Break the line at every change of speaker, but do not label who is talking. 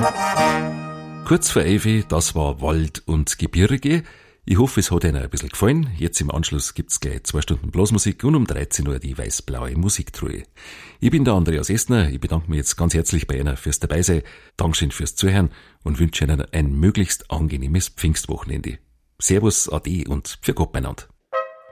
Kurz vor 11, das war Wald und Gebirge. Ich hoffe, es hat Ihnen ein bisschen gefallen. Jetzt im Anschluss gibt's gleich 2 Stunden Blasmusik und um 13 Uhr die weiß-blaue Musiktruhe. Ich bin der Andreas Estner. Ich bedanke mich jetzt ganz herzlich bei Ihnen fürs Dabeisein. Dankeschön fürs Zuhören und wünsche Ihnen ein möglichst angenehmes Pfingstwochenende. Servus, Ade und für Gott beieinander.